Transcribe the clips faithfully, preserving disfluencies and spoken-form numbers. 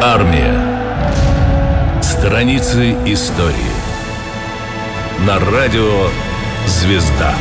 Армия. Страницы истории. На радио «Звезда».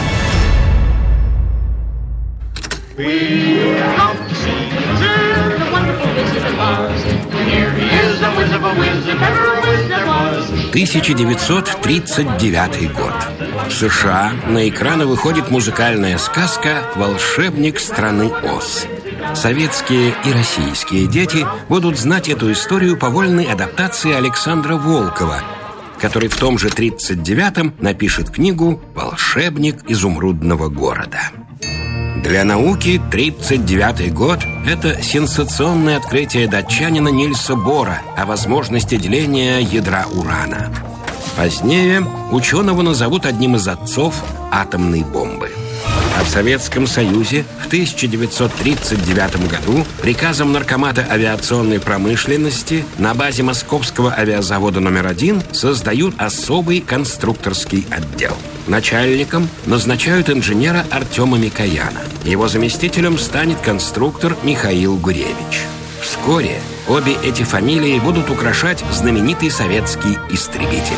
тысяча девятьсот тридцать девятый год. В США на экраны выходит музыкальная сказка «Волшебник страны Оз». Советские и российские дети будут знать эту историю по вольной адаптации Александра Волкова, который в том же тридцать девятом напишет книгу «Волшебник изумрудного города». Для науки тридцать девятый год – это сенсационное открытие датчанина Нильса Бора о возможности деления ядра урана. Позднее ученого назовут одним из отцов атомной бомбы. А в Советском Союзе в тысяча девятьсот тридцать девятом году приказом Наркомата авиационной промышленности на базе Московского авиазавода номер один создают особый конструкторский отдел. Начальником назначают инженера Артема Микояна. Его заместителем станет конструктор Михаил Гуревич. Вскоре обе эти фамилии будут украшать знаменитый советский истребитель.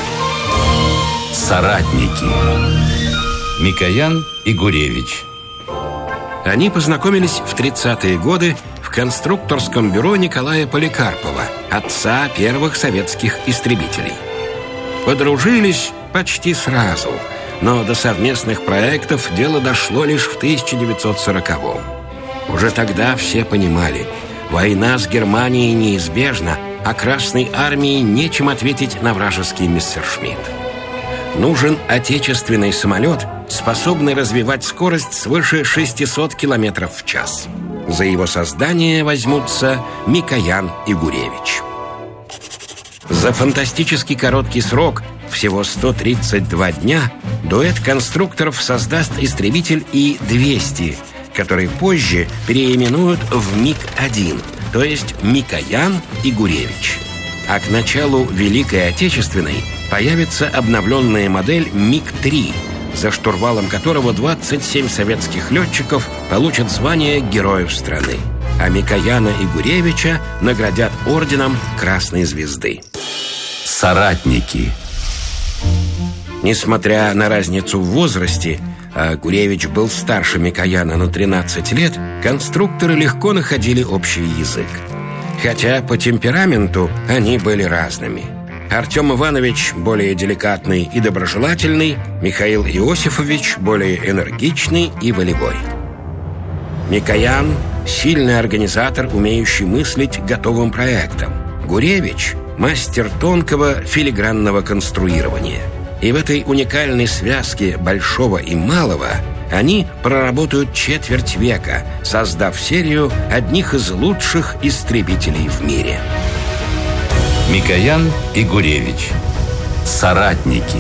Соратники. Микоян и Гуревич. Они познакомились в тридцатые годы в конструкторском бюро Николая Поликарпова, отца первых советских истребителей. Подружились почти сразу, но до совместных проектов дело дошло лишь в тысяча девятьсот сороковом. Уже тогда все понимали, война с Германией неизбежна, а Красной армии нечем ответить на вражеский Мессершмитт. Нужен отечественный самолет, способный развивать скорость свыше шестисот километров в час. За его создание возьмутся Микоян и Гуревич. За фантастически короткий срок, всего сто тридцать два дня, дуэт конструкторов создаст истребитель И двести, который позже переименуют в Миг один, то есть Микоян и Гуревич. А к началу Великой Отечественной появится обновленная модель Миг три, за штурвалом которого двадцать семь советских летчиков получат звание Героев страны. А Микояна и Гуревича наградят орденом Красной Звезды. Соратники. Несмотря на разницу в возрасте, а Гуревич был старше Микояна на тринадцать лет, конструкторы легко находили общий язык. Хотя по темпераменту они были разными. Артем Иванович более деликатный и доброжелательный, Михаил Иосифович более энергичный и волевой. Микоян – сильный организатор, умеющий мыслить готовым проектом. Гуревич – мастер тонкого филигранного конструирования. И в этой уникальной связке большого и малого они проработают четверть века, создав серию одних из лучших истребителей в мире. Микоян и Гуревич. Соратники.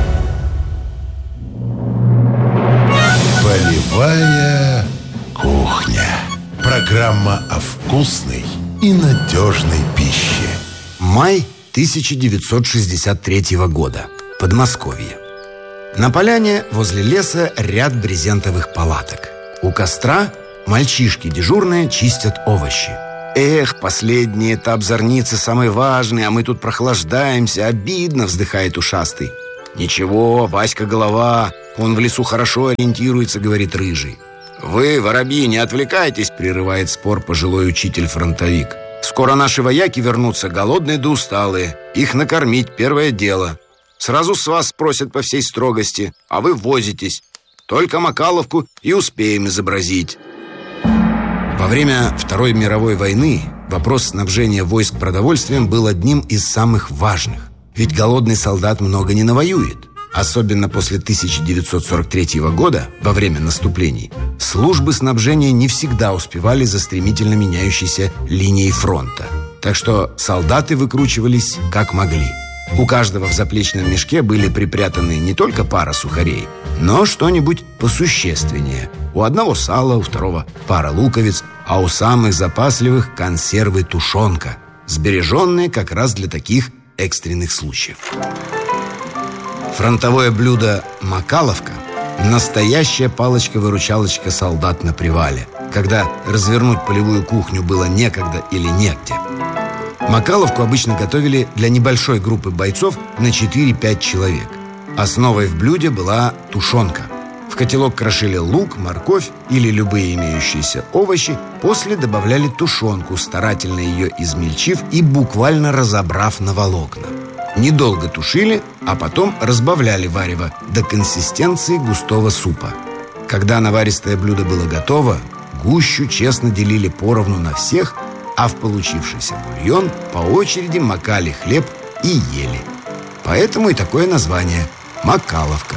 Полевая кухня. Программа о вкусной и надежной пище. Май тысяча девятьсот шестьдесят третьего года. Подмосковье. На поляне возле леса ряд брезентовых палаток. У костра мальчишки дежурные чистят овощи. «Эх, последний этап зорницы самый важный, а мы тут прохлаждаемся, обидно», — вздыхает ушастый. «Ничего, Васька голова, он в лесу хорошо ориентируется», — говорит рыжий. «Вы, воробьи, не отвлекайтесь», — прерывает спор пожилой учитель-фронтовик. «Скоро наши вояки вернутся, голодные да усталые. Их накормить — первое дело. Сразу с вас спросят по всей строгости, а вы возитесь. Только Макаловку и успеем изобразить». Во время Второй мировой войны вопрос снабжения войск продовольствием был одним из самых важных. Ведь голодный солдат много не навоюет. Особенно после тысяча девятьсот сорок третьего года, во время наступлений, службы снабжения не всегда успевали за стремительно меняющейся линией фронта. Так что солдаты выкручивались как могли. У каждого в заплечном мешке были припрятаны не только пара сухарей, но что-нибудь посущественнее. У одного сало, у второго пара луковиц, а у самых запасливых консервы тушенка, сбереженные как раз для таких экстренных случаев. Фронтовое блюдо «Макаловка» – настоящая палочка-выручалочка солдат на привале, когда развернуть полевую кухню было некогда или негде. Макаловку обычно готовили для небольшой группы бойцов на четыре-пять человек. Основой в блюде была тушенка. В котелок крошили лук, морковь или любые имеющиеся овощи. После добавляли тушенку, старательно ее измельчив и буквально разобрав на волокна. Недолго тушили, а потом разбавляли варево до консистенции густого супа. Когда наваристое блюдо было готово, гущу честно делили поровну на всех, а в получившийся бульон по очереди макали хлеб и ели. Поэтому и такое название – Макаловка.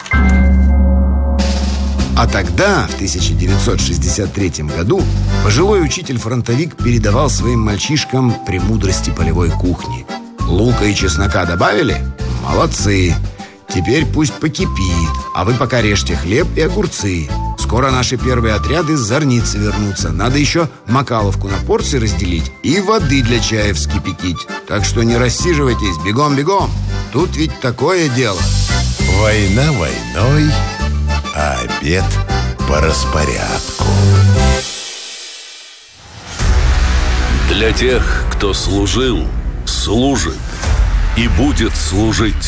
А тогда, в тысяча девятьсот шестьдесят третьем году, пожилой учитель-фронтовик передавал своим мальчишкам премудрости полевой кухни. Лука и чеснока добавили? Молодцы! Теперь пусть покипит, а вы пока режьте хлеб и огурцы. Скоро наши первые отряды с зорницы вернутся. Надо еще Макаловку на порции разделить и воды для чая вскипятить. Так что не рассиживайтесь, бегом-бегом. Тут ведь такое дело. Война войной, а обед по распорядку. Для тех, кто служил, служит и будет служить.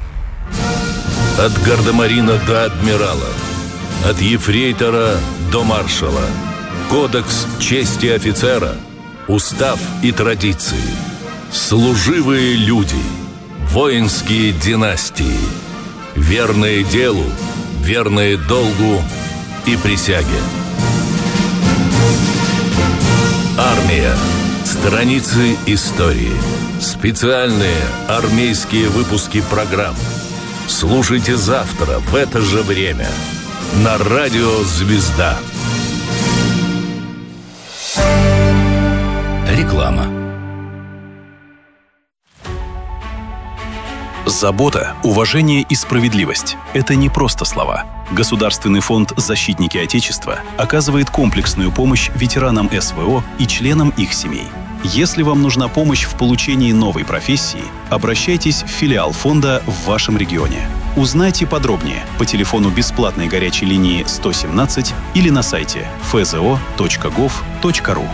От гардемарина до адмирала, от ефрейтора до маршала. Кодекс чести офицера, устав и традиции. Служивые люди, воинские династии. Верные делу, верные долгу и присяге. Армия. Страницы истории. Специальные армейские выпуски программ. Слушайте завтра в это же время на радио «Звезда». Реклама. Забота, уважение и справедливость – это не просто слова. Государственный фонд «Защитники Отечества» оказывает комплексную помощь ветеранам эс вэ о и членам их семей. Если вам нужна помощь в получении новой профессии, обращайтесь в филиал фонда в вашем регионе. Узнайте подробнее по телефону бесплатной горячей линии сто семнадцать или на сайте эф зэ о точка гов точка ру.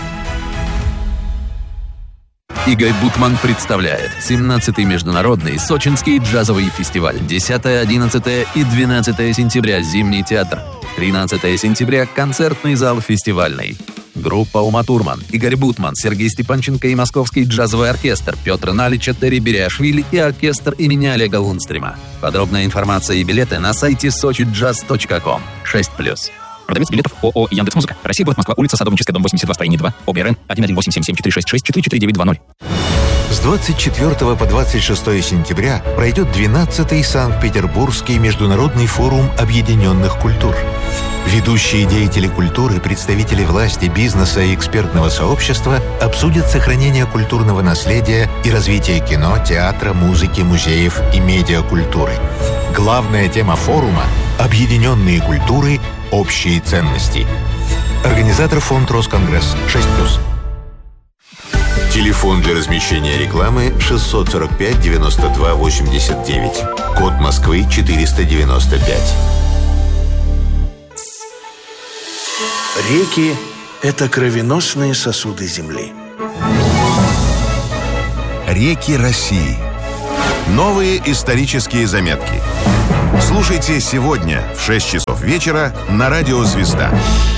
Игорь Бутман представляет семнадцатый международный сочинский джазовый фестиваль. десятое, одиннадцатое и двенадцатое сентября Зимний театр. тринадцатое сентября концертный зал фестивальный. Группа Ума Турман, Игорь Бутман, Сергей Степанченко и Московский джазовый оркестр, Петр Налича, Терри Бериашвили и оркестр имени Олега Лунстрима. Подробная информация и билеты на сайте сочи джаз точка ком. шесть плюс. Продавец билетов ООО «Яндекс.Музыка». Россия, город Москва, улица Садовническая, дом восемьдесят два, строение два, ОБРН один один восемь семь семь четыре шесть шесть четыре четыре девять два ноль. С двадцать четвёртого по двадцать шестое сентября пройдет двенадцатый Санкт-Петербургский международный форум объединенных культур. Ведущие деятели культуры, представители власти, бизнеса и экспертного сообщества обсудят сохранение культурного наследия и развитие кино, театра, музыки, музеев и медиакультуры. Главная тема форума – объединенные культуры, общие ценности. Организатор фонд Росконгресс шесть плюс. Телефон для размещения рекламы шестьсот сорок пять девяносто два восемьдесят девять. Код Москвы четыреста девяносто пять. Реки – это кровеносные сосуды Земли. Реки России. Новые исторические заметки. Слушайте сегодня в шесть часов вечера на радио «Звезда».